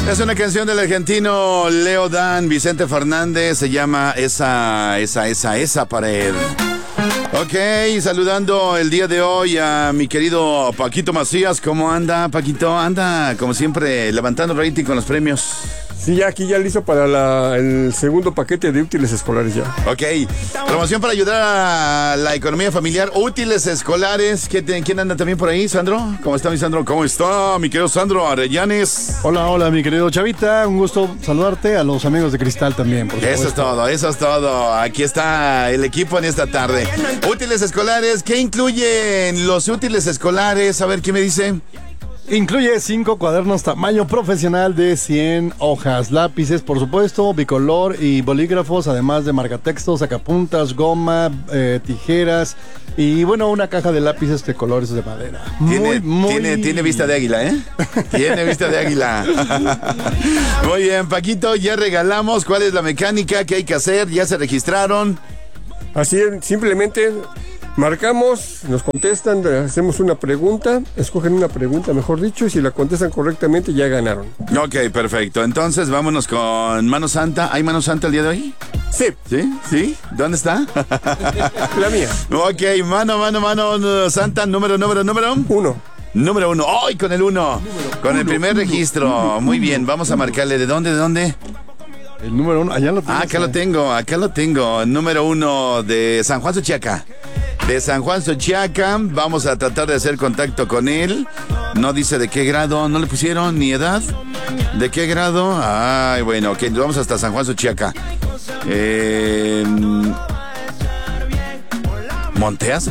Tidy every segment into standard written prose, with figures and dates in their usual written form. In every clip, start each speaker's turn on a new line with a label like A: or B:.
A: Es una canción del argentino Leo Dan, Vicente Fernández, se llama Esa pared. Ok, saludando el día de hoy a mi querido Paquito Macías. ¿Cómo anda, Paquito? Anda, como siempre, levantando rating con los premios.
B: Sí, ya aquí ya listo para el segundo paquete de útiles escolares ya.
A: Ok, promoción para ayudar a la economía familiar, útiles escolares. ¿Quién anda también por ahí, Sandro? ¿Cómo está mi Sandro? ¿Cómo está mi querido Sandro Arellanes?
C: Hola, mi querido Chavita, un gusto saludarte, a los amigos de Cristal también, por supuesto.
A: Eso es todo. Aquí está el equipo en esta tarde. Útiles escolares, ¿qué incluyen los útiles escolares? A ver, ¿quién me dice?
C: Incluye 5 cuadernos tamaño profesional de 100 hojas, lápices, por supuesto, bicolor y bolígrafos, además de marcatextos, sacapuntas, goma, tijeras y, bueno, una caja de lápices de colores de madera.
A: Tiene vista de águila, ¿eh? Tiene vista de águila. Muy bien, Paquito, ya regalamos. ¿Cuál es la mecánica que hay que hacer? ¿Ya se registraron?
B: Así es, simplemente marcamos, nos contestan, hacemos una pregunta, escogen una pregunta, mejor dicho, y si la contestan correctamente ya ganaron.
A: Ok, perfecto. Entonces vámonos con Mano Santa. ¿Hay Mano Santa el día de hoy?
B: Sí.
A: ¿Sí? ¿Dónde está?
B: La mía.
A: Ok, mano Santa, número.
B: Uno.
A: Número 1. ¡Ay, con el 1! Con el primer registro. Muy bien, vamos a marcarle. ¿De dónde?
C: El número 1, allá lo tengo.
A: Acá lo tengo. Número 1 de San Juan Xochiaca. De San Juan Xochiaca, vamos a tratar de hacer contacto con él. No dice de qué grado, no le pusieron ni edad. ¿De qué grado? Ay, bueno, ok, vamos hasta San Juan Xochiaca. ¿Monteas?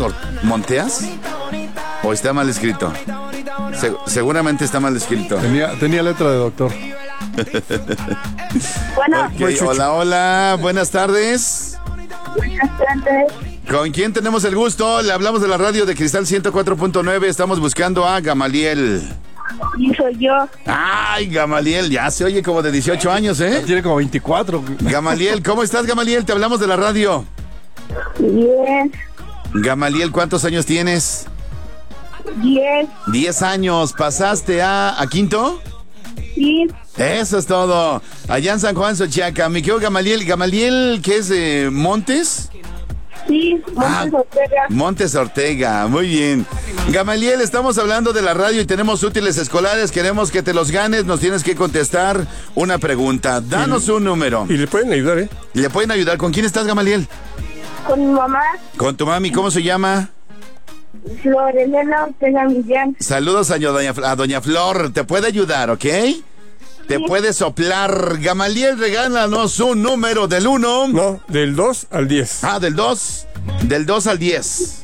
A: ¿O está mal escrito? Seguramente está mal escrito.
C: Tenía letra de doctor.
D: Bueno.
A: Okay, hola, buenas tardes.
D: Buenas tardes.
A: ¿Con quién tenemos el gusto? Le hablamos de la radio de Cristal 104.9. Estamos buscando a Gamaliel.
D: Y soy yo.
A: Ay, Gamaliel, ya se oye como de 18 años, ¿eh?
C: Tiene como 24.
A: Gamaliel, ¿cómo estás, Gamaliel? Te hablamos de la radio.
D: Bien.
A: Gamaliel, ¿cuántos años tienes?
D: 10.
A: 10 años. ¿Pasaste a quinto?
D: Sí.
A: Eso es todo. Allá en San Juan Xochiaca. Mi querido Gamaliel, ¿qué es? ¿Montes?
D: Sí, Montes Ortega.
A: Montes Ortega, muy bien. Gamaliel, estamos hablando de la radio y tenemos útiles escolares. Queremos que te los ganes. Nos tienes que contestar una pregunta. Danos un número.
B: Y le pueden ayudar, ¿eh?
A: ¿Le pueden ayudar? ¿Con quién estás, Gamaliel?
D: Con mi mamá.
A: Con tu mami. ¿Cómo se llama?
D: Florelena Ortega Millán.
A: Saludos a doña Flor. Te puede ayudar, ¿ok? Te puede soplar. Gamaliel, regálanos un número del 1.
B: No, del 2 al 10.
A: Ah, del 2. Del 2 al 10.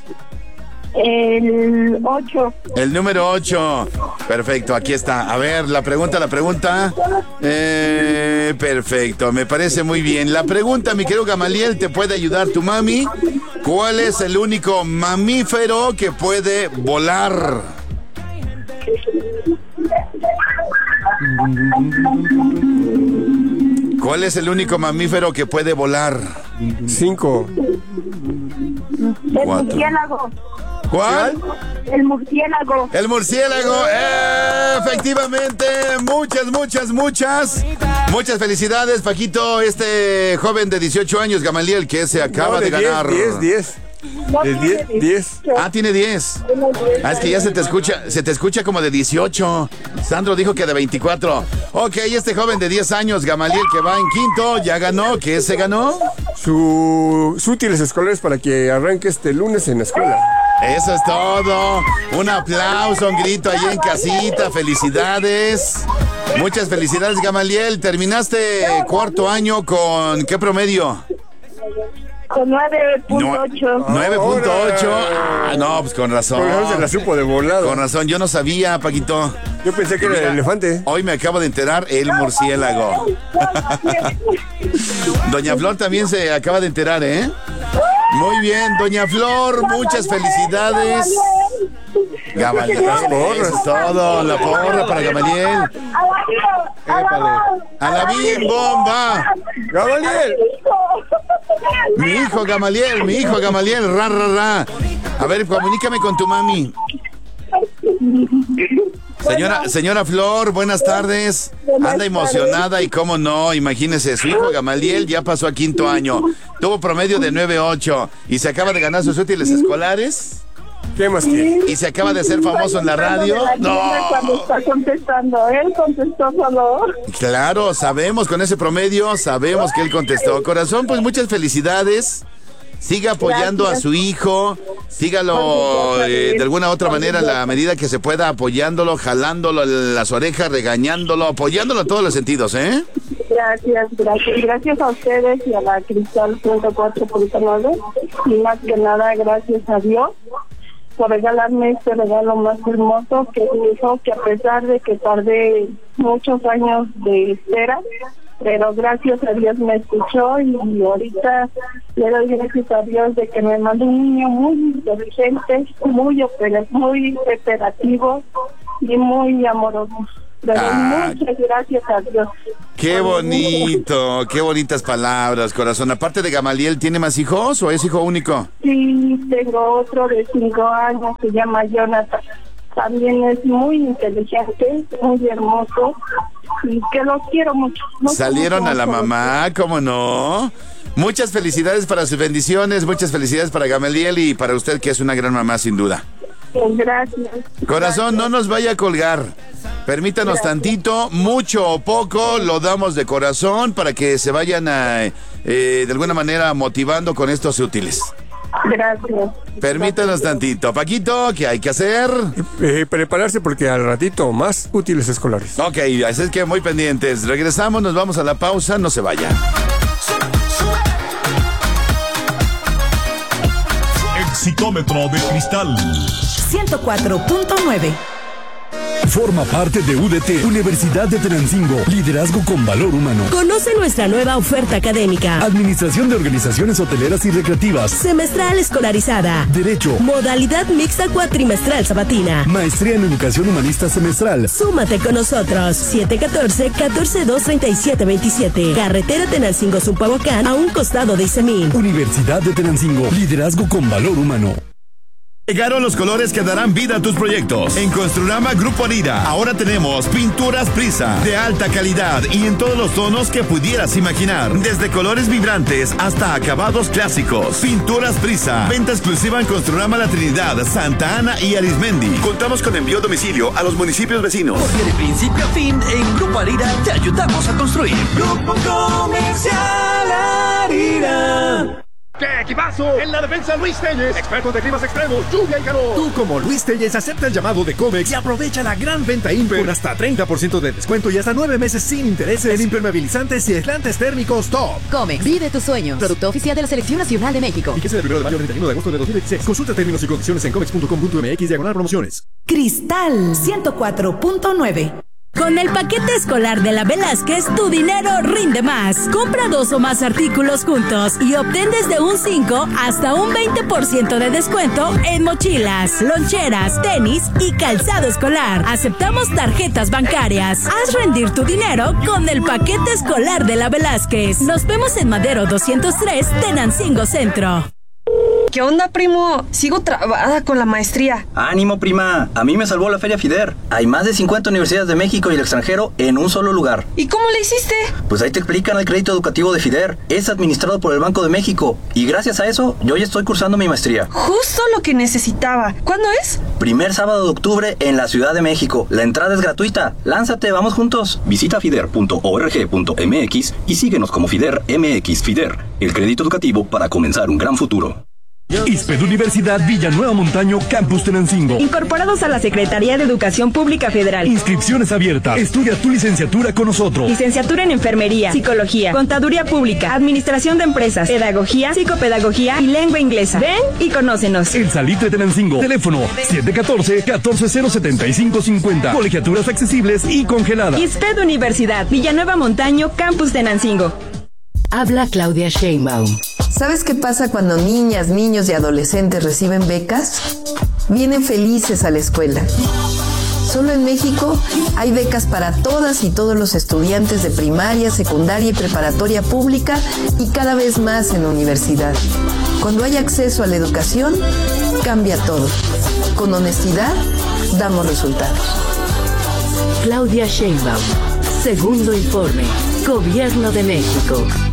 D: El 8.
A: El número 8. Perfecto, aquí está. A ver, la pregunta. Perfecto, me parece muy bien. La pregunta, mi querido Gamaliel, te puede ayudar tu mami. ¿Cuál es el único mamífero que puede volar? ¿Cuál es el único mamífero que puede volar?
B: 5.
D: El murciélago.
A: ¿Cuál?
D: El murciélago.
A: El murciélago. Efectivamente. Muchas felicidades, Paquito. Este joven de 18 años, Gamaliel, que se acaba de ganar.
B: 10. El 10.
A: Ah, tiene 10. Ah, es que ya se te escucha como de 18. Sandro dijo que de 24. Ok, este joven de 10 años, Gamaliel, que va en quinto, ya ganó. ¿Qué se ganó?
B: Sus útiles escolares para que arranque este lunes en la escuela.
A: Eso es todo. Un aplauso, un grito ahí en casita. Felicidades. Muchas felicidades, Gamaliel. ¿Terminaste cuarto año con qué promedio?
D: Con 9.8.
A: 9.8. Ah, no, pues con razón.
B: Se la supo de volado.
A: Con razón, yo no sabía, Paquito.
B: Yo pensé que era el elefante.
A: Hoy me acabo de enterar, el murciélago. Doña Flor también se acaba de enterar, ¿eh? Muy bien, Doña Flor, muchas felicidades. Gamaliel, eso es todo, la porra para Gamaliel. A la bim bomba.
B: Gamaliel.
A: Mi hijo Gamaliel, ra. A ver, comunícame con tu mami. Señora Flor, buenas tardes. Anda emocionada y cómo no, imagínese, su hijo Gamaliel ya pasó a 5º año. Tuvo promedio de 9.8 y se acaba de ganar sus útiles escolares.
B: ¿Qué más quiere?
A: Y se acaba de ser famoso en la radio. No.
D: Cuando está contestando, él contestó solo.
A: Claro, sabemos con ese promedio, sabemos que él contestó. Corazón, pues muchas felicidades. Siga apoyando a su hijo, sígalo de alguna otra manera en la medida que se pueda, apoyándolo, jalándolo en las orejas, regañándolo, apoyándolo en todos los sentidos, ¿eh?
D: Gracias a ustedes y a la Cristal 104.9 y más que nada gracias a Dios por regalarme este regalo más hermoso que es mi hijo, que a pesar de que tardé muchos años de espera, pero gracias a Dios me escuchó y ahorita le doy gracias a Dios de que me mandó un niño muy inteligente, muy operativo y muy amoroso. Pero muchas gracias a Dios.
A: Qué bonito, qué bonitas palabras, corazón. Aparte de Gamaliel, ¿tiene más hijos o es hijo único?
D: Sí, tengo otro de 5 años, se llama Jonathan. También es muy inteligente, muy hermoso y que lo quiero mucho.
A: Salieron a la mamá, ¿cómo no? Muchas felicidades para sus bendiciones, muchas felicidades para Gamaliel y para usted que es una gran mamá sin duda.
D: Gracias.
A: Corazón, no nos vaya a colgar. Permítanos tantito, mucho o poco, lo damos de corazón para que se vayan de alguna manera motivando con estos útiles.
D: Gracias.
A: Permítanos tantito. Paquito, ¿qué hay que hacer?
B: Prepararse porque al ratito más útiles escolares.
A: Ok, así es que muy pendientes. Regresamos, nos vamos a la pausa, no se vaya.
E: Exitómetro de cristal
F: 104.9.
E: Forma parte de UDT, Universidad de Tenancingo. Liderazgo con valor humano.
F: Conoce nuestra nueva oferta académica.
E: Administración de organizaciones hoteleras y recreativas.
F: Semestral escolarizada.
E: Derecho.
F: Modalidad mixta cuatrimestral sabatina.
E: Maestría en Educación Humanista semestral.
F: Súmate con nosotros. 714-142-3727. Carretera Tenancingo-Zumpahuacán, a un costado de Isemín.
E: Universidad de Tenancingo. Liderazgo con valor humano.
G: Llegaron los colores que darán vida a tus proyectos. En Construrama Grupo Arira, ahora tenemos pinturas Prisa, de alta calidad y en todos los tonos que pudieras imaginar. Desde colores vibrantes hasta acabados clásicos. Pinturas Prisa, venta exclusiva en Construrama La Trinidad, Santa Ana y Arismendi. Contamos con envío a domicilio a los municipios vecinos.
H: Porque de principio a fin, en Grupo Arira te ayudamos a construir. Grupo Comercial Arira.
I: ¡Qué equipazo! En la defensa, Luis Telles, experto de climas extremos, lluvia y calor. Tú, como Luis Telles, acepta el llamado de Comex y aprovecha la gran venta Imper con hasta 30% de descuento y hasta 9 meses sin intereses en impermeabilizantes y aislantes térmicos top.
J: Comex, vive tus sueños. Producto oficial de la Selección Nacional de México.
I: Y que sea del 1 de mayo al 31 de agosto de 2016. Consulta términos y condiciones en comex.com.mx/promociones.
F: Cristal 104.9. Con el paquete escolar de la Velázquez, tu dinero rinde más. Compra 2 o más artículos juntos y obtén desde un 5 hasta un 20% de descuento en mochilas, loncheras, tenis y calzado escolar. Aceptamos tarjetas bancarias. Haz rendir tu dinero con el paquete escolar de la Velázquez. Nos vemos en Madero 203, Tenancingo Centro.
K: ¿Qué onda, primo? Sigo trabada con la maestría.
L: Ánimo, prima. A mí me salvó la Feria FIDER. Hay más de 50 universidades de México y el extranjero en un solo lugar.
K: ¿Y cómo le hiciste?
L: Pues ahí te explican el crédito educativo de FIDER. Es administrado por el Banco de México. Y gracias a eso, yo ya estoy cursando mi maestría.
K: Justo lo que necesitaba. ¿Cuándo es?
L: Primer sábado de octubre en la Ciudad de México. La entrada es gratuita. Lánzate, vamos juntos. Visita fider.org.mx y síguenos como FIDER MX. FIDER, el crédito educativo para comenzar un gran futuro.
E: ISPED Universidad Villanueva Montaño, Campus Tenancingo.
M: Incorporados a la Secretaría de Educación Pública Federal.
E: Inscripciones abiertas. Estudia tu licenciatura con nosotros.
M: Licenciatura en Enfermería, Psicología, Contaduría Pública, Administración de Empresas, Pedagogía, Psicopedagogía y Lengua Inglesa. Ven y conócenos.
E: El Salitre Tenancingo. Teléfono 714-14-07550. Colegiaturas accesibles y congeladas.
M: ISPED Universidad Villanueva Montaño, Campus Tenancingo.
J: Habla Claudia Sheinbaum.
N: ¿Sabes qué pasa cuando niñas, niños y adolescentes reciben becas? Vienen felices a la escuela. Solo en México hay becas para todas y todos los estudiantes de primaria, secundaria y preparatoria pública y cada vez más en la universidad. Cuando hay acceso a la educación, cambia todo. Con honestidad, damos resultados.
O: Claudia Sheinbaum. Segundo informe. Gobierno de México.